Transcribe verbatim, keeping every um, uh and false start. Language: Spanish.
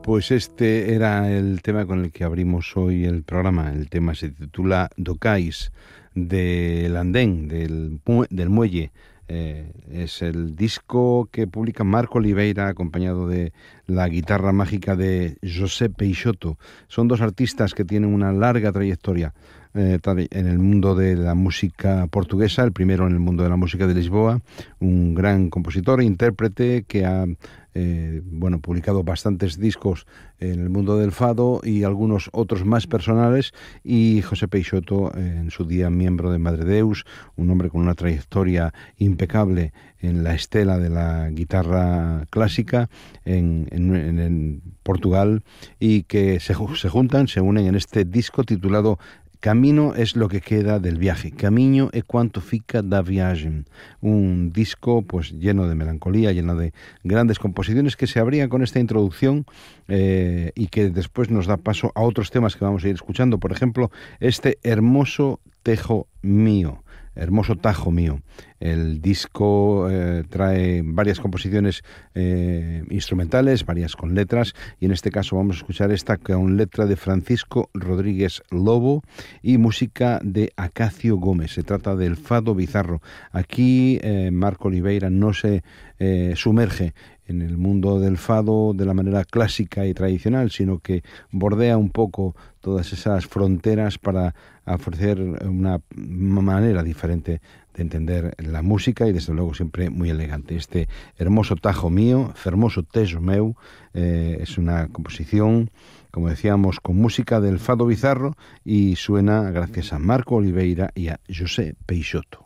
Pues este era el tema con el que abrimos hoy el programa. El tema se titula Docais, del andén, del, del muelle. Eh, es el disco que publica Marco Oliveira acompañado de la guitarra mágica de José Peixoto. Son dos artistas que tienen una larga trayectoria eh, en el mundo de la música portuguesa. El primero en el mundo de la música de Lisboa, un gran compositor e intérprete que ha Eh, bueno, publicado bastantes discos en el mundo del fado y algunos otros más personales, y José Peixoto, eh, en su día miembro de Madre Deus, un hombre con una trayectoria impecable en la estela de la guitarra clásica en, en, en Portugal, y que se, se juntan, se unen en este disco titulado Camino es lo que queda del viaje. Camiño é quanto fica da viagem. Un disco pues lleno de melancolía, lleno de grandes composiciones que se abrían con esta introducción eh, y que después nos da paso a otros temas que vamos a ir escuchando. Por ejemplo, este hermoso tejo mío. Hermoso tajo mío. El disco eh, trae varias composiciones eh, instrumentales, varias con letras, y en este caso vamos a escuchar esta con letra de Francisco Rodríguez Lobo y música de Acacio Gómez. Se trata del fado bizarro. Aquí eh, Marco Oliveira no se eh, sumerge en el mundo del fado de la manera clásica y tradicional, sino que bordea un poco todas esas fronteras para ofrecer una manera diferente de entender la música, y desde luego siempre muy elegante. Este hermoso tajo mío, hermoso tejo meu, eh, es una composición, como decíamos, con música del fado bizarro, y suena gracias a Marco Oliveira y a José Peixoto.